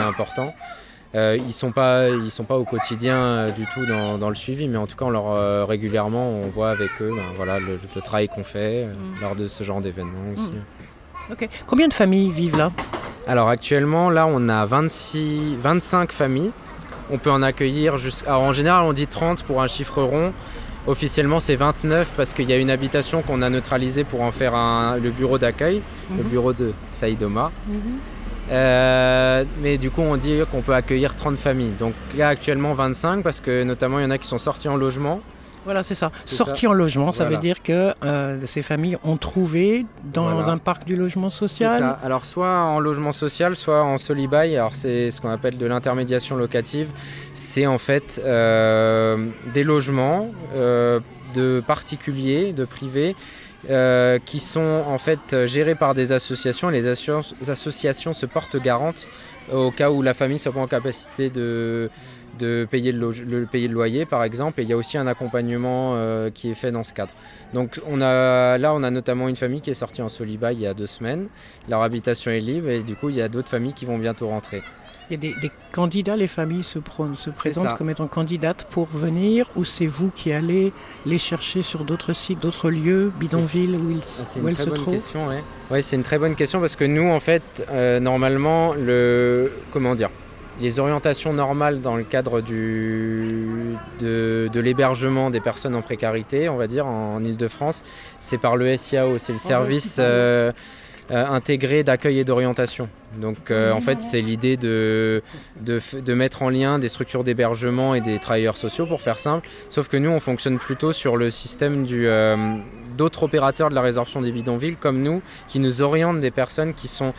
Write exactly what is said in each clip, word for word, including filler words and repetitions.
important. Euh, ils sont pas, ils sont pas au quotidien euh, du tout dans, dans le suivi, mais en tout cas, on leur, euh, régulièrement, on voit avec eux ben, voilà, le, le travail qu'on fait euh, mmh. lors de ce genre d'événements aussi. Mmh. Ok. Combien de familles vivent là ? Alors actuellement, là, on a vingt-six, vingt-cinq familles. On peut en accueillir jusqu'à... Alors, en général, on dit trente pour un chiffre rond. Officiellement, c'est vingt-neuf parce qu'il y a une habitation qu'on a neutralisée pour en faire un, le bureau d'accueil, mmh. le bureau de Saïdoma. Mmh. Euh, mais du coup, on dit qu'on peut accueillir trente familles. Donc là, actuellement, vingt-cinq parce que notamment, il y en a qui sont sortis en logement. Voilà, c'est ça. C'est Sortis ça. en logement, ça voilà. veut dire que euh, ces familles ont trouvé dans voilà. un parc du logement social. C'est ça. Alors, soit en logement social, soit en solibail. Alors, c'est ce qu'on appelle de l'intermédiation locative. C'est en fait euh, des logements euh, de particuliers, de privés, euh, qui sont en fait gérés par des associations. Les associ- associations se portent garantes au cas où la famille ne soit pas en capacité de... de payer le, lo- le, payer le loyer par exemple, et il y a aussi un accompagnement euh, qui est fait dans ce cadre. Donc on a, là on a notamment une famille qui est sortie en solibail il y a deux semaines, leur habitation est libre et du coup il y a d'autres familles qui vont bientôt rentrer. Il y a des, des candidats, les familles se, pro- se présentent comme étant candidates pour venir, ou c'est vous qui allez les chercher sur d'autres sites, d'autres lieux, bidonvilles où, ils, c'est où elles se trouvent ? C'est une très bonne question, ouais. Ouais, c'est une très bonne question parce que nous en fait, euh, normalement, le, comment dire, les orientations normales dans le cadre du, de, de l'hébergement des personnes en précarité, on va dire, en, en Ile-de-France, c'est par le S I A O, c'est le service euh, euh, intégré d'accueil et d'orientation. Donc euh, en fait, c'est l'idée de, de, de mettre en lien des structures d'hébergement et des travailleurs sociaux, pour faire simple. Sauf que nous, on fonctionne plutôt sur le système du, euh, d'autres opérateurs de la résorption des bidonvilles, comme nous, qui nous orientent des personnes qui, sont,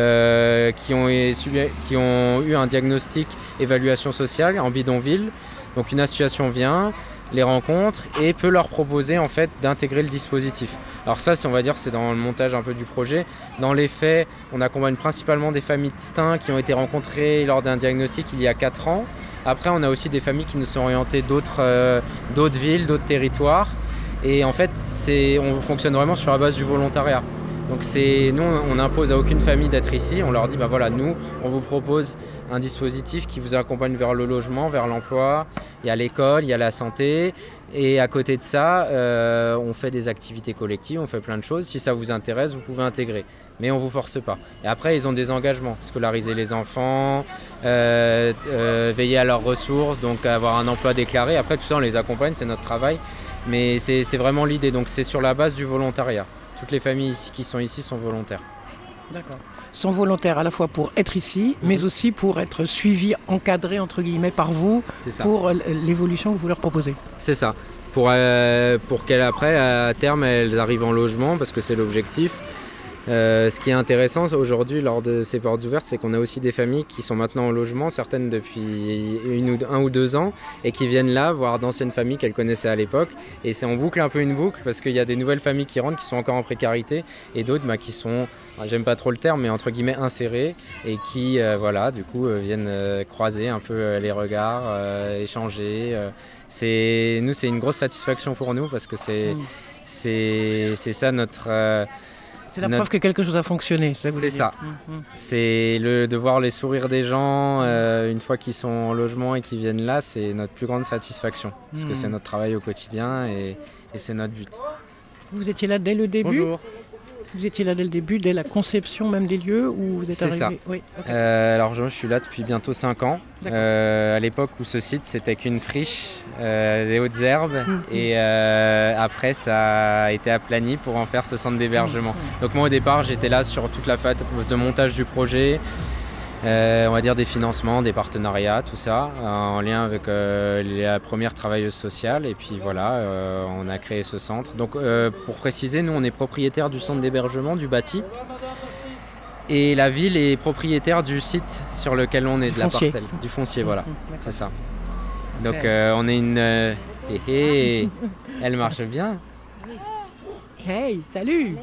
euh, qui, ont, qui ont eu un diagnostic évaluation sociale en bidonville. Donc une association vient, les rencontre et peut leur proposer en fait d'intégrer le dispositif. Alors ça, c'est, on va dire, c'est dans le montage un peu du projet. Dans les faits, on accompagne principalement des familles de Stein qui ont été rencontrées lors d'un diagnostic il y a quatre ans. Après, on a aussi des familles qui nous sont orientées d'autres, euh, d'autres villes, d'autres territoires. Et en fait, c'est, on fonctionne vraiment sur la base du volontariat. Donc c'est, nous, on n'impose à aucune famille d'être ici. On leur dit, bah voilà, nous, on vous propose un dispositif qui vous accompagne vers le logement, vers l'emploi. Il y a l'école, il y a la santé. Et à côté de ça, euh, on fait des activités collectives, on fait plein de choses. Si ça vous intéresse, vous pouvez intégrer. Mais on ne vous force pas. Et après, ils ont des engagements. Scolariser les enfants, euh, euh, veiller à leurs ressources, donc avoir un emploi déclaré. Après, tout ça, on les accompagne, c'est notre travail. Mais c'est, c'est vraiment l'idée. Donc c'est sur la base du volontariat. Toutes les familles ici, qui sont ici sont volontaires. D'accord. Sont volontaires à la fois pour être ici, mmh. mais aussi pour être suivis, encadrés entre guillemets par vous pour l'évolution que vous leur proposez. C'est ça. Pour, euh, pour qu'elles après, à terme, elles arrivent en logement, parce que c'est l'objectif. Euh, ce qui est intéressant aujourd'hui lors de ces portes ouvertes, c'est qu'on a aussi des familles qui sont maintenant en logement, certaines depuis une ou deux, un ou deux ans, et qui viennent là voir d'anciennes familles qu'elles connaissaient à l'époque. Et c'est, on boucle un peu une boucle parce qu'il y a des nouvelles familles qui rentrent, qui sont encore en précarité, et d'autres bah, qui sont, j'aime pas trop le terme, mais entre guillemets insérées, et qui euh, voilà, du coup euh, viennent euh, croiser un peu euh, les regards, euh, échanger. Euh, c'est, nous, c'est une grosse satisfaction pour nous parce que c'est, mmh. c'est, c'est ça notre... Euh, C'est la Notre... preuve que quelque chose a fonctionné, c'est ça que vous C'est ça. Mmh. C'est le, de voir les sourires des gens euh, une fois qu'ils sont en logement et qu'ils viennent là, c'est notre plus grande satisfaction. Parce mmh. que c'est notre travail au quotidien et, et c'est notre but. Vous étiez là dès le début ? Bonjour. Vous étiez là dès le début, dès la conception même des lieux où vous êtes c'est arrivé ? Ça. Oui, okay. euh, alors je, je suis là depuis bientôt cinq ans. Euh, à l'époque où ce site c'était qu'une friche, euh, des hautes herbes, mmh. et euh, après ça a été aplani pour en faire ce centre d'hébergement. Mmh. Donc moi au départ j'étais là sur toute la phase de montage du projet. Euh, on va dire des financements, des partenariats, tout ça, euh, en lien avec euh, la première travailleuse sociale. Et puis voilà, euh, on a créé ce centre. Donc euh, pour préciser, nous on est propriétaire du centre d'hébergement, du bâti. Et la ville est propriétaire du site sur lequel on est, du de foncier. La parcelle. Du foncier, voilà, mmh, c'est ça. Donc euh, on est une... Euh, hé hé, elle marche bien. Hey, salut.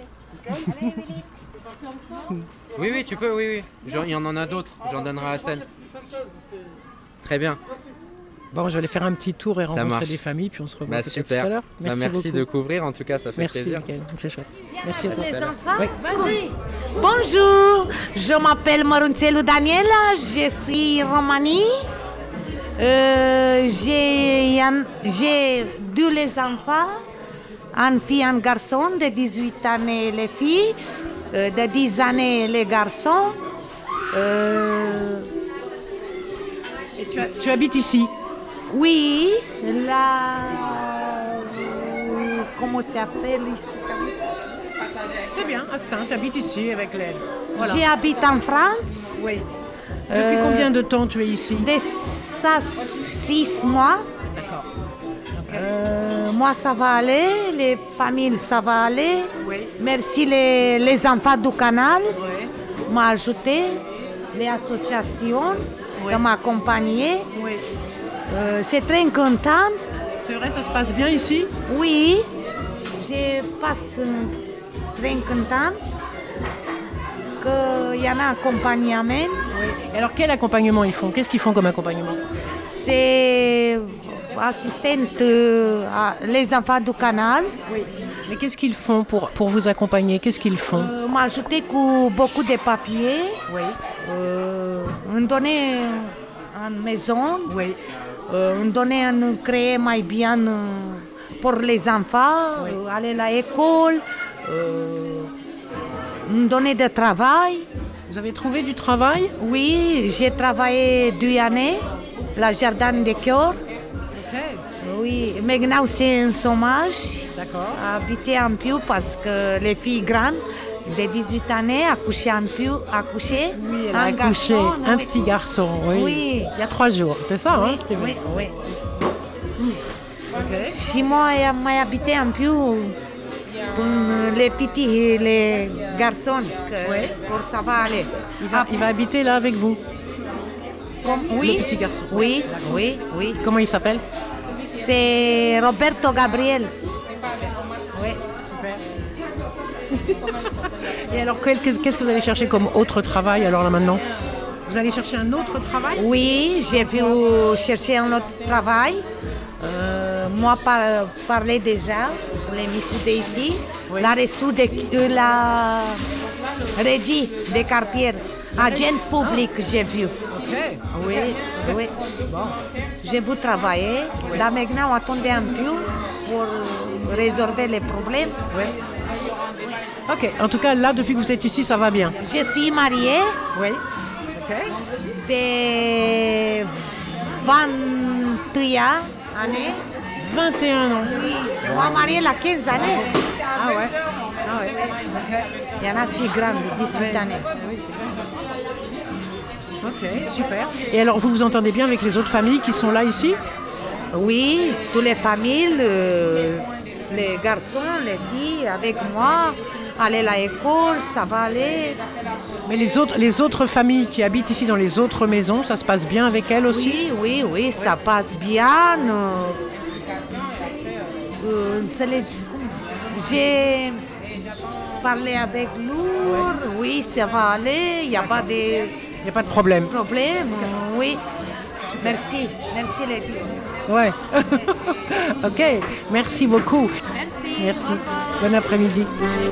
Oui, oui, tu peux, oui, oui. Genre, il y en a d'autres, j'en donnerai à celle. Très bien. Bon, je vais aller faire un petit tour et Ça rencontrer marche. des familles, puis on se revoit Bah, peut-être super. tout à l'heure. Bah, Merci, merci beaucoup. de couvrir, en tout cas, ça fait Merci, plaisir. Mickaël. C'est chouette. Merci à toi. Les enfants, Oui. vas-y. Bonjour, je m'appelle Marunțelu Daniela, je suis Romanie. Euh, j'ai, un- j'ai deux les enfants, une fille et un garçon de dix-huit années les filles, euh, de dix années les garçons. Euh, Et tu, as- tu habites ici? oui, la... Comment ça s'appelle ici? C'est bien, Astin, tu habites ici avec l'aide. Voilà. J'habite en France. Oui. Depuis Euh, combien de temps tu es ici? De ça, six mois. D'accord. Euh, moi, ça va aller. Les familles, ça va aller. Oui. Merci les, les enfants du canal. Oui. M'ont ajouté. Les associations Oui. de m'accompagner. Oui. Euh, c'est très contente. C'est vrai, ça se passe bien ici? Oui, je passe euh, très contente qu'il y en a un accompagnement. Oui. Et alors, quel accompagnement ils font? Qu'est-ce qu'ils font comme accompagnement? C'est assistante euh, à les enfants du canal. Oui. Mais qu'est-ce qu'ils font pour, pour vous accompagner? Qu'est-ce qu'ils font? Euh, m'a ajouté que beaucoup de papiers. Oui. Euh, on donnait une maison. Oui. Euh, on donnait un créer mai bien euh, pour les enfants, Oui. euh, aller à l'école. Euh, on donnait du travail. Vous avez trouvé du travail? Oui, j'ai travaillé deux années, la jardin de cœur. Ok. Oui, maintenant c'est un chômage. D'accord. Habiter un peu parce que les filles grandes de dix-huit années accoucher un peu, accoucher. Oui, elle a un accouché garçon, un oui. petit garçon, oui. Oui. Il y a trois jours, c'est ça, hein? Oui, oui, oui. Ok. Chez moi, j'ai habité un peu pour les petits et les garçons, que- Oui. pour ça va aller. Il va, il va habiter là avec vous. Comme- oui, Le petit garçon. Oui, oui, oui. Comment il s'appelle? C'est Roberto Gabriel. Oui. Et alors, quel- qu'est-ce que vous allez chercher comme autre travail alors là maintenant? Vous allez chercher un autre travail? Oui, j'ai vu chercher un autre travail. Euh, moi, par, parler déjà pour l'émission d'ici. Oui. La resto de euh, la régie des quartiers, agent public, j'ai vu. Ok. Oui, oui. Je veux travailler. Là maintenant, attendez un peu pour résoudre les problèmes. Oui. Ok. En tout cas, là, depuis que vous êtes ici, ça va bien. Je suis mariée Oui. Ok. de vingt et un années. vingt et un ans. Oui, moi mariée à quinze années. Ah ouais. Ah ouais. Ok. Il y en a une fille grande, dix-huit années. Oui, c'est bien. Ok, super. Et alors, vous vous entendez bien avec les autres familles qui sont là ici? Oui, toutes les familles, le- les garçons, les filles, avec moi, aller à l'école, ça va aller. Mais les autres, les autres familles qui habitent ici dans les autres maisons, ça se passe bien avec elles aussi? Oui, oui, oui, ça passe bien. euh, euh, c'est les- J'ai parlé avec lui, oui, ça va aller, il n'y a pas de Il n'y a pas de problème. problème, oui. Merci, merci les filles. Ouais. Ok, merci beaucoup. Merci. Merci. Bon après-midi.